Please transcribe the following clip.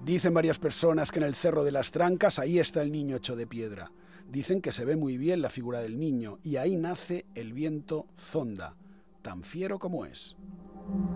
Dicen varias personas que en el Cerro de las Trancas ahí está el niño hecho de piedra. Dicen que se ve muy bien la figura del niño y ahí nace el viento Zonda, tan fiero como es.